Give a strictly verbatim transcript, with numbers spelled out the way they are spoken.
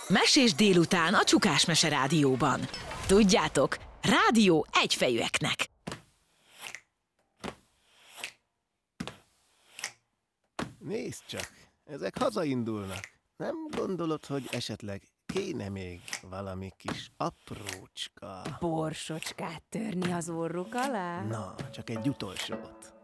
Mesés délután a Csukás Mese Rádióban. Tudjátok, rádió egyfejűeknek. Nézd csak, ezek hazaindulnak. Nem gondolod, hogy esetleg kéne még valami kis aprócska? Borsocskát törni az orruk alá? Na, csak egy utolsót.